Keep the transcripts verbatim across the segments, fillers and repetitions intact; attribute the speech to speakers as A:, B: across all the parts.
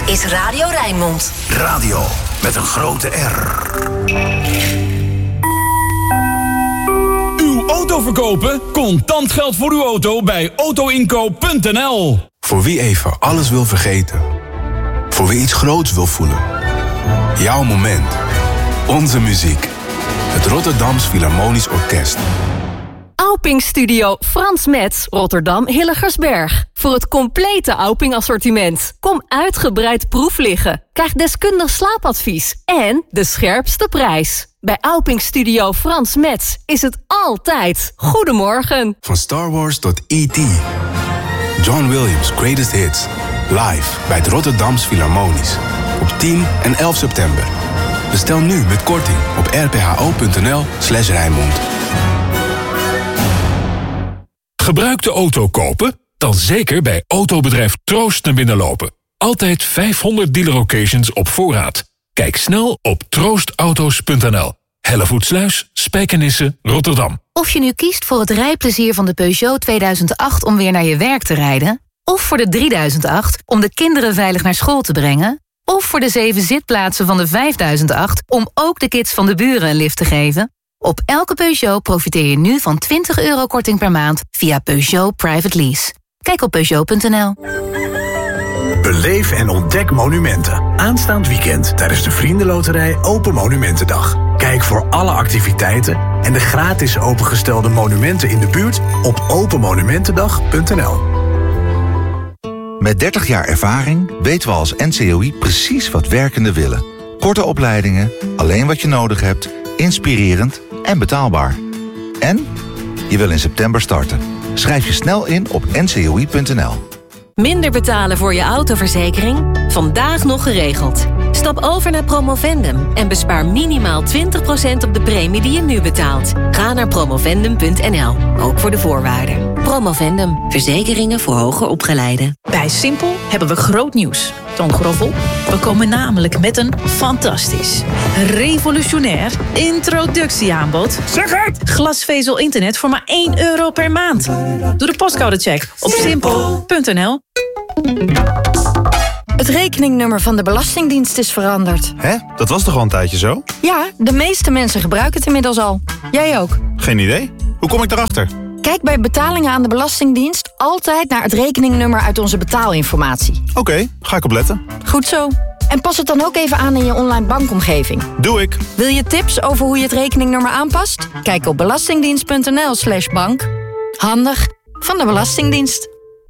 A: is Radio Rijnmond.
B: Radio met een grote R.
C: Uw auto verkopen? Contant geld voor uw auto bij autoinkoop punt n l.
D: Voor wie even alles wil vergeten. Voor wie iets groots wil voelen. Jouw moment. Onze muziek. Het Rotterdams Philharmonisch Orkest.
E: Auping Studio Frans Metz, Rotterdam Hilligersberg. Voor het complete Auping assortiment. Kom uitgebreid proef liggen. Krijg deskundig slaapadvies. En de scherpste prijs. Bij Auping Studio Frans Metz is het altijd goedemorgen.
D: Van Star Wars tot E T John Williams' Greatest Hits. Live bij het Rotterdams Philharmonisch. Op tien en elf september. Bestel nu met korting op r p h o punt n l slash Rijnmond.
C: Gebruikte auto kopen? Dan zeker bij autobedrijf Troost naar binnen lopen. Altijd vijfhonderd dealer locations op voorraad. Kijk snel op troostauto's punt n l. Hellevoetsluis, Spijkenisse, Rotterdam.
F: Of je nu kiest voor het rijplezier van de Peugeot tweeduizend acht om weer naar je werk te rijden, of voor de drieduizend acht om de kinderen veilig naar school te brengen, of voor de zeven zitplaatsen van de vijfduizend acht om ook de kids van de buren een lift te geven. Op elke Peugeot profiteer je nu van twintig euro korting per maand via Peugeot Private Lease. Kijk op Peugeot punt n l.
B: Beleef en ontdek monumenten. Aanstaand weekend tijdens de Vriendenloterij Open Monumentendag. Kijk voor alle activiteiten en de gratis opengestelde monumenten in de buurt op open monumentendag punt n l.
G: Met dertig jaar ervaring weten we als N C O I precies wat werkenden willen. Korte opleidingen, alleen wat je nodig hebt, inspirerend en betaalbaar. En je wil in september starten. Schrijf je snel in op n c o i punt n l.
A: Minder betalen voor je autoverzekering? Vandaag nog geregeld. Stap over naar Promovendum en bespaar minimaal twintig procent op de premie die je nu betaalt. Ga naar promovendum punt n l, ook voor de voorwaarden. Promovendum, verzekeringen voor hoger opgeleiden.
H: Bij Simpel hebben we groot nieuws. Toon Groffel, we komen namelijk met een fantastisch, revolutionair introductieaanbod.
C: Zeg het!
H: Glasvezel internet voor maar één euro per maand. Doe de postcodecheck op simpel punt n l.
I: Het rekeningnummer van de Belastingdienst is veranderd.
J: Hè? Dat was toch al een tijdje zo?
I: Ja, de meeste mensen gebruiken het inmiddels al. Jij ook.
J: Geen idee. Hoe kom ik daarachter?
I: Kijk bij betalingen aan de Belastingdienst altijd naar het rekeningnummer uit onze betaalinformatie.
J: Oké, okay, ga ik op letten.
I: Goed zo. En pas het dan ook even aan in je online bankomgeving.
J: Doe ik.
I: Wil je tips over hoe je het rekeningnummer aanpast? Kijk op belastingdienst punt n l slash bank. Handig van de Belastingdienst.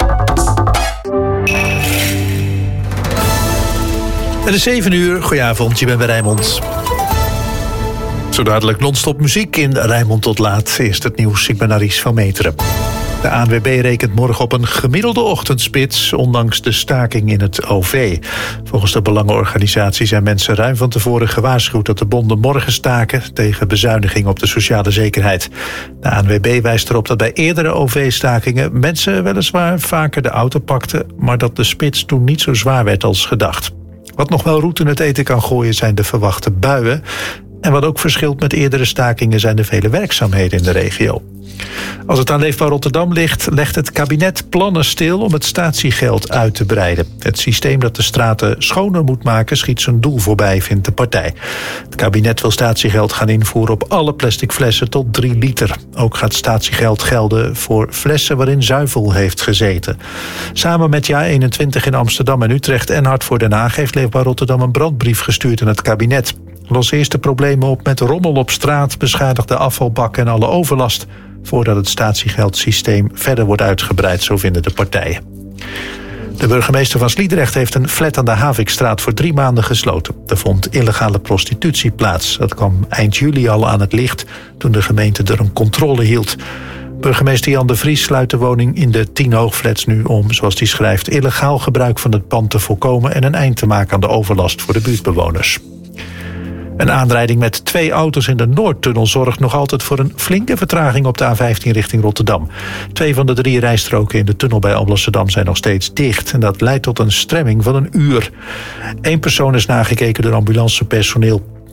K: Het is zeven uur. Goedenavond, je bent bij Rijnmond. Zo dadelijk non-stop muziek in Rijnmond tot laat. Eerst het nieuws, ik ben Aries van Meteren. De A N W B rekent morgen op een gemiddelde ochtendspits, ondanks de staking in het O V. Volgens de belangenorganisatie zijn mensen ruim van tevoren gewaarschuwd dat de bonden morgen staken tegen bezuiniging op de sociale zekerheid. De A N W B wijst erop dat bij eerdere O V-stakingen mensen weliswaar vaker de auto pakten, maar dat de spits toen niet zo zwaar werd als gedacht. Wat nog wel roet in het eten kan gooien zijn de verwachte buien. En wat ook verschilt met eerdere stakingen zijn de vele werkzaamheden in de regio. Als het aan Leefbaar Rotterdam ligt, legt het kabinet plannen stil om het statiegeld uit te breiden. Het systeem dat de straten schoner moet maken schiet zijn doel voorbij, vindt de partij. Het kabinet wil statiegeld gaan invoeren op alle plastic flessen tot drie liter. Ook gaat statiegeld gelden voor flessen waarin zuivel heeft gezeten. Samen met Ja eenentwintig in Amsterdam en Utrecht en Hart voor Den Haag heeft Leefbaar Rotterdam een brandbrief gestuurd aan het kabinet. Los eerst de problemen op met rommel op straat, beschadigde afvalbakken en alle overlast, voordat het statiegeldsysteem verder wordt uitgebreid, zo vinden de partijen. De burgemeester van Sliedrecht heeft een flat aan de Havikstraat voor drie maanden gesloten. Er vond illegale prostitutie plaats. Dat kwam eind juli al aan het licht toen de gemeente er een controle hield. Burgemeester Jan de Vries sluit de woning in de tien hoogflats nu om, zoals hij schrijft, illegaal gebruik van het pand te voorkomen en een eind te maken aan de overlast voor de buurtbewoners. Een aanrijding met twee auto's in de Noordtunnel zorgt nog altijd voor een flinke vertraging op de A vijftien richting Rotterdam. Twee van de drie rijstroken in de tunnel bij Alblasserdam zijn nog steeds dicht. En dat leidt tot een stremming van een uur. Eén persoon is nagekeken door ambulancepersoneel.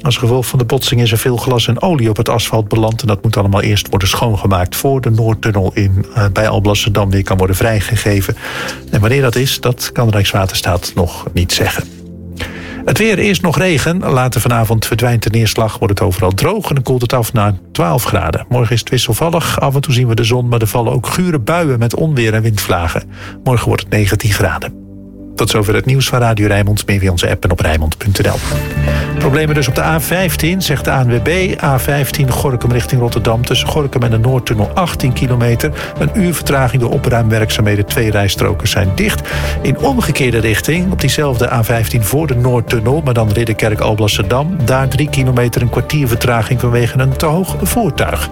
K: Als gevolg van de botsing is er veel glas en olie op het asfalt beland. En dat moet allemaal eerst worden schoongemaakt voor de Noordtunnel in, uh, bij Alblasserdam weer kan worden vrijgegeven. En wanneer dat is, dat kan Rijkswaterstaat nog niet zeggen. Het weer, eerst nog regen. Later vanavond verdwijnt de neerslag, wordt het overal droog en dan koelt het af naar twaalf graden. Morgen is het wisselvallig, af en toe zien we de zon, maar er vallen ook gure buien met onweer en windvlagen. Morgen wordt het negentien graden. Tot zover het nieuws van Radio Rijnmond. Meer via onze app en op Rijnmond punt n l. Problemen dus op de A vijftien, zegt de A N W B. A vijftien Gorinchem richting Rotterdam. Tussen Gorinchem en de Noordtunnel achttien kilometer. Een uur vertraging door opruimwerkzaamheden. Twee rijstroken zijn dicht. In omgekeerde richting, op diezelfde A vijftien voor de Noordtunnel, maar dan Ridderkerk Alblasserdam. Daar drie kilometer, een kwartier vertraging vanwege een te hoog voertuig.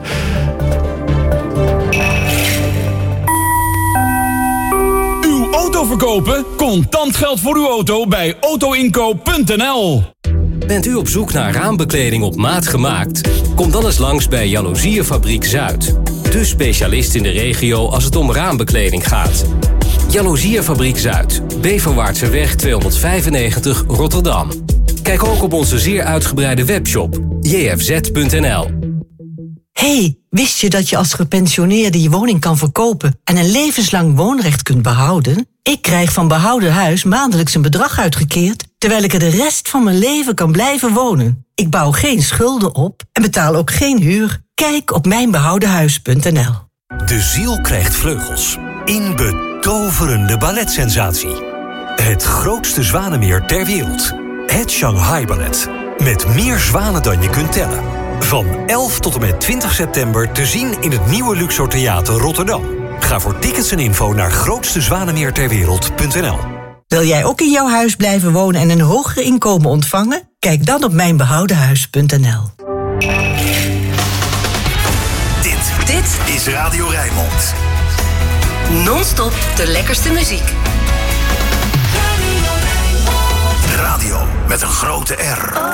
L: Auto verkopen? Contant geld voor uw auto bij auto inkoop punt n l.
M: Bent u op zoek naar raambekleding op maat gemaakt? Kom dan eens langs bij Jaloeziefabriek Zuid. De specialist in de regio als het om raambekleding gaat. Jaloeziefabriek Zuid. Beverwaartseweg tweehonderdvijfennegentig Rotterdam. Kijk ook op onze zeer uitgebreide webshop j f z punt n l.
N: Hey, wist je dat je als gepensioneerde je woning kan verkopen en een levenslang woonrecht kunt behouden? Ik krijg van Behouden Huis maandelijks een bedrag uitgekeerd, terwijl ik er de rest van mijn leven kan blijven wonen. Ik bouw geen schulden op en betaal ook geen huur. Kijk op mijn behouden huis punt n l.
O: De ziel krijgt vleugels. In betoverende balletsensatie. Het grootste zwanenmeer ter wereld. Het Shanghai Ballet. Met meer zwanen dan je kunt tellen. Van elf tot en met twintig september te zien in het nieuwe Luxor Theater Rotterdam. Ga voor tickets en info naar grootste zwanenmeer ter wereld punt n l.
N: Wil jij ook in jouw huis blijven wonen en een hoger inkomen ontvangen? Kijk dan op mijn behouden huis punt n l.
O: Dit, dit is Radio Rijnmond.
A: Non-stop de lekkerste muziek.
O: Radio met een grote R.